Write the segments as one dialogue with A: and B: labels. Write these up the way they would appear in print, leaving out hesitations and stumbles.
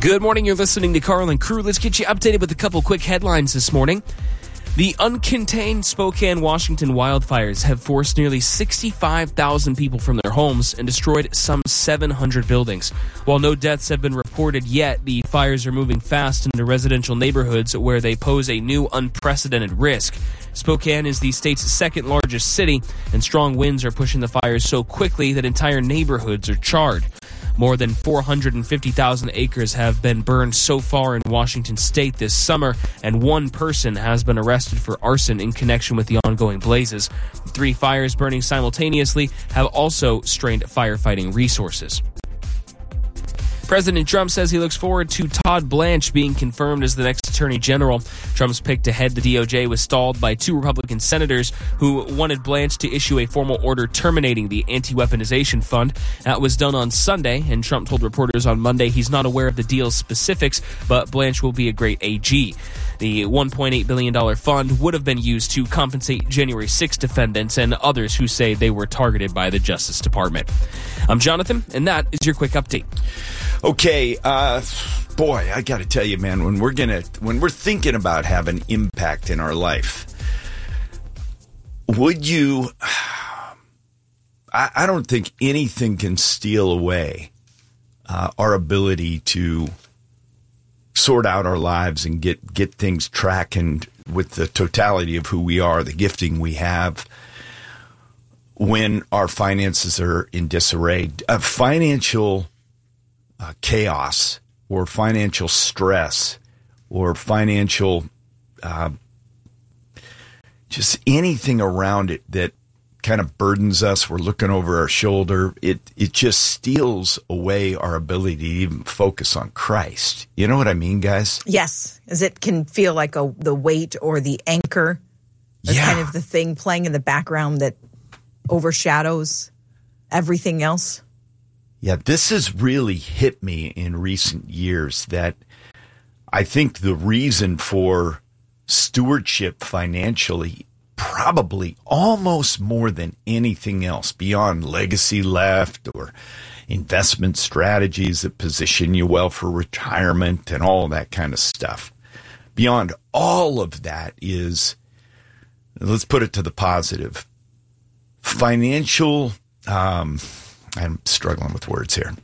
A: Good morning, you're listening to Carl and Crew. Let's get you updated with a couple quick headlines this morning. The uncontained Spokane, Washington wildfires have forced nearly 65,000 people from their homes and destroyed some 700 buildings. While no deaths have been reported yet, the fires are moving fast into residential neighborhoods where they pose a new unprecedented risk. Spokane is the state's second largest city, and strong winds are pushing the fires so quickly that entire neighborhoods are charred. More than 450,000 acres have been burned so far in Washington state this summer, and one person has been arrested for arson in connection with the ongoing blazes. 3 fires burning simultaneously have also strained firefighting resources. President Trump says he looks forward to Todd Blanche being confirmed as the next Attorney General. Trump's pick to head the DOJ was stalled by 2 Republican senators who wanted Blanche to issue a formal order terminating the anti-weaponization fund. That was done on Sunday, and Trump told reporters on Monday he's not aware of the deal's specifics, but Blanche will be a great AG. The $1.8 billion fund would have been used to compensate January 6 defendants and others who say they were targeted by the Justice Department. I'm Jonathan, and that is your quick update.
B: Okay, boy, I got to tell you, man, when we're thinking about having impact in our life, would you? I don't think anything can steal away our ability to sort out our lives and get things tracking with the totality of who we are, the gifting we have. When our finances are in disarray, financial chaos or financial stress or financial just anything around it that kind of burdens us, we're looking over our shoulder, it just steals away our ability to even focus on Christ. You know what I mean, guys?
C: Yes, as it can feel like the weight or the anchor, kind of the thing playing in the background that overshadows everything else.
B: Yeah, this has really hit me in recent years that I think the reason for stewardship financially, probably almost more than anything else, beyond legacy left or investment strategies that position you well for retirement and all of that kind of stuff, beyond all of that is, let's put it to the positive, financial, I'm struggling with words here.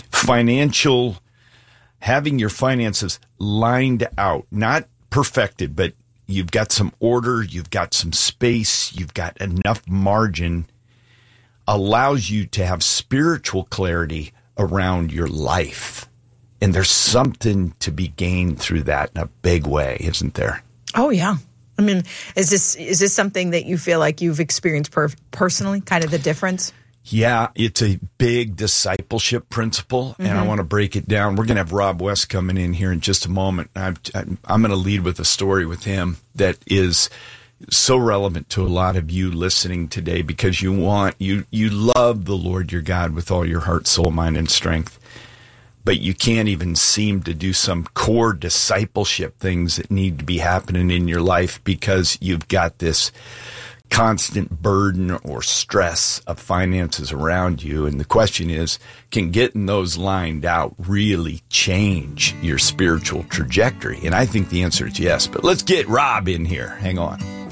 B: Having your finances lined out, not perfected, but you've got some order, you've got some space, you've got enough margin, allows you to have spiritual clarity around your life. And there's something to be gained through that in a big way, isn't there?
C: Oh, yeah. I mean, is this something that you feel like you've experienced personally, kind of the difference?
B: Yeah, it's a big discipleship principle, and I want to break it down. We're going to have Rob West coming in here in just a moment. I'm going to lead with a story with him that is so relevant to a lot of you listening today because you love the Lord your God with all your heart, soul, mind, and strength, but you can't even seem to do some core discipleship things that need to be happening in your life because you've got this constant burden or stress of finances around you. And the question is, can getting those lined out really change your spiritual trajectory? And I think the answer is yes. But let's get Rob in here. Hang on.